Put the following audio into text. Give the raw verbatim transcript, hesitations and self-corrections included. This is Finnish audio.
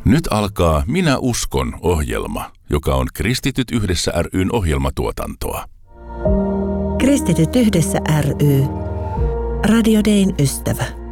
Nyt alkaa Minä uskon -ohjelma, joka on Kristityt yhdessä ry:n ohjelmatuotantoa. Kristityt yhdessä ry. Radio Dayn ystävä.